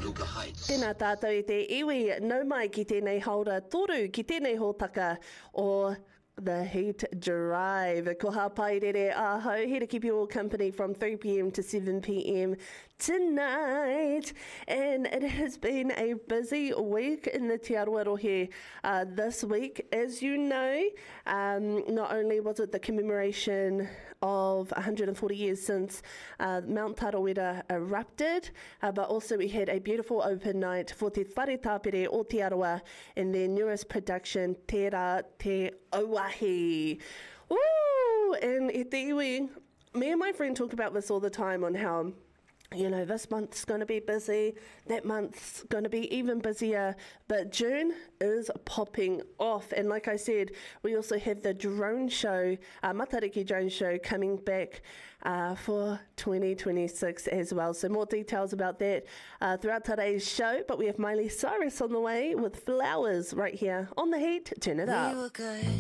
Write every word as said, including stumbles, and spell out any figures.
Kahuka Heights. Tēnā tātou i te iwi, nau mai ki tēnei haura toru, ki tēnei hōtaka o The Heat Drive. Ko hapairere ahau, here to keep you all company from three p.m. to seven p.m. tonight. And it has been a busy week in the Te Aroha uh, this week. As you know, um, not only was it the commemoration of one hundred forty years since uh, Mount Tarawera erupted, uh, but also we had a beautiful open night for Te Whare Tāpere o Te Aroha in their newest production, Tērā Te Auahi. Woo! And e te iwi, me and my friend talk about this all the time on how, you know, this month's going to be busy, that month's going to be even busier, but June is popping off. And like I said, we also have the drone show, uh, Matariki drone show coming back uh, for twenty twenty-six as well. So more details about that uh, throughout today's show. But we have Miley Cyrus on the way with Flowers right here on The Heat. Turn it up. We were good.